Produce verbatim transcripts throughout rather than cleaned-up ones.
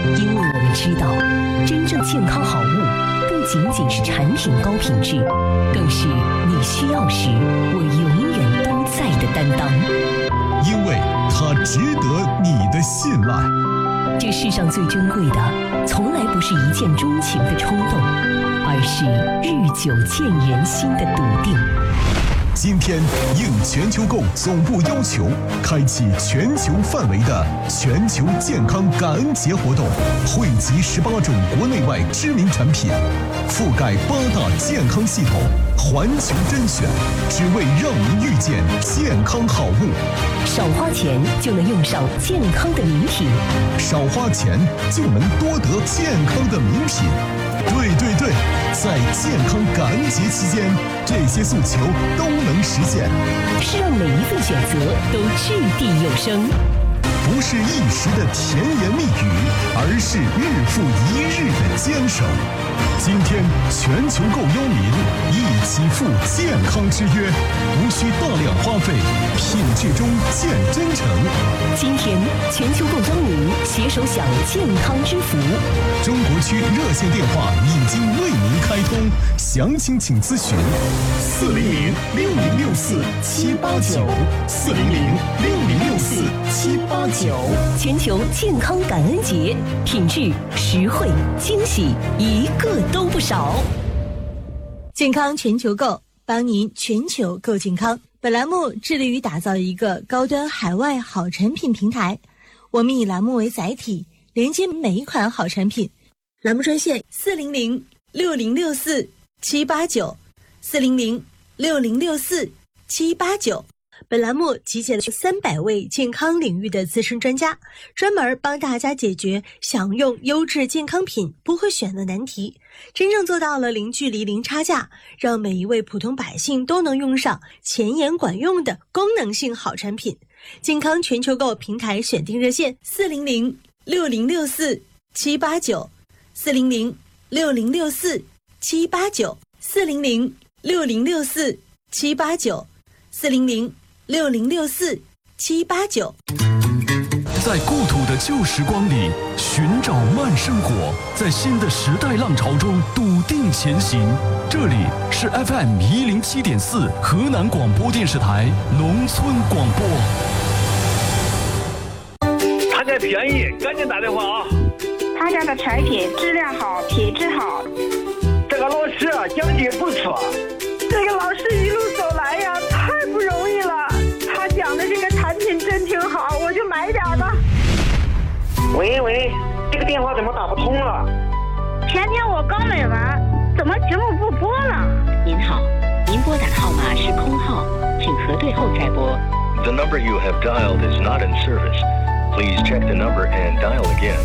因为我们知道，真正健康好物不仅仅是产品高品质，更是你需要时我永远都在的担当。 因为它值得你的信赖。 这世上最珍贵的，从来不是一见钟情的冲动，而是日久见人心的笃定。 今天应全球购总部要求，开启全球范围的全球健康感恩节活动，汇集十八种国内外知名产品，覆盖八大健康系统，环球甄选，只为让您遇见健康好物。 少花钱就能用上健康的名品， 少花钱就能多得健康的名品。对对对，在健康感恩节期间，这些诉求都能实现， 是让每一份选择都掷地有声， 不是一时的甜言蜜语，而是日复一日的坚守。今天全球购邀您一起赴健康之约，无需大量花费，品质中见真诚。 今天全球购邀您携手享健康之福。 中国区热线电话已经为您开通，详情请咨询四零零六零六四七八九四零零六零六四七八九。 全球健康感恩节，品质、实惠、惊喜，一个都不少。 健康全球购，帮您全球购健康。本栏目致力于打造一个高端海外好产品平台，我们以栏目为载体，连接每一款好产品。栏目专线四零零六零六四七八九四零零六零六四七八九。本栏目集结了三百位健康领域的资深专家，专门帮大家解决想用优质健康品不会选的难题，真正做到了零距离零差价，让每一位普通百姓都能用上前沿管用的功能性好产品。健康全球购平台选定热线四零零六零六四七八九四零零六零六四七八九四零零六零六四七八九四零零六零六四七八九。 在故土的旧时光里寻找慢生活，在新的时代浪潮中笃定前行。这里是 F M 一零七点四河南广播电视台农村广播。 他家便宜，赶紧打电话啊！ 他家的产品质量好，品质好。 这个老师啊，讲解不错。 这个老师一路走来呀，太不容易了。他讲的这个产品真挺好，我就买点吧。 喂喂，这个电话怎么打不通了？ 前天我刚买完，怎么节目不播了？ 您好，您拨打的号码是空号，请核对后再拨。 The number you have dialed is not in service. Please check the number and dial again.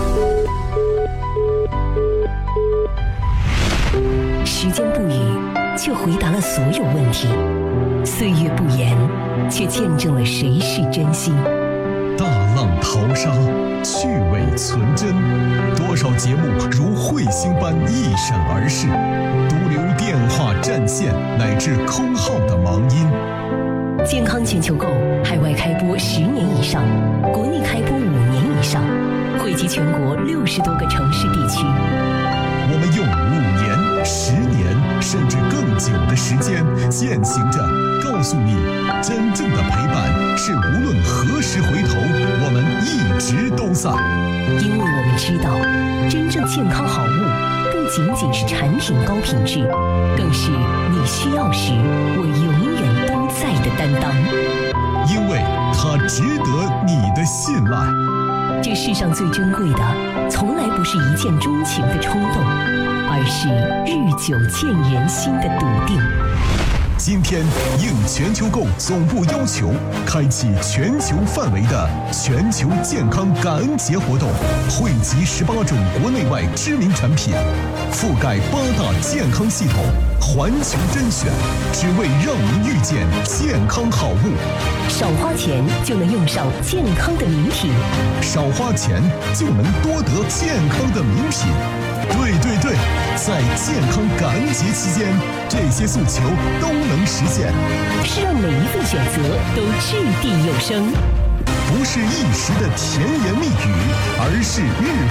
时间不语，却回答了所有问题；岁月不言，却见证了谁是真心。 大浪淘沙，趣味存真，多少节目如彗星般一闪而逝，独留电话占线乃至空号的忙音。 健康全球购海外开播十年以上，国内开播五年以上，汇集全国六十多个城市地区。 我们用五年、十年甚至更久的时间，践行着告诉你，真正的陪伴是无论何时回头，我们一直都在。 因为我们知道，真正健康好物不仅仅是产品高品质，更是你需要时我永远都在的担当。 因为它值得你的信赖。 这世上最珍贵的，从来不是一见钟情的冲动，而是日久见人心的笃定。 今天应全球购总部要求，开启全球范围的全球健康感恩节活动，汇集十八种国内外知名产品，覆盖八大健康系统，环球甄选，只为让您遇见健康好物。 少花钱就能用上健康的名品， 少花钱就能多得健康的名品。对对对，在健康感恩节期间，这些诉求都能实现， 是让每一份选择都掷地有声， 不是一时的甜言蜜语，而是日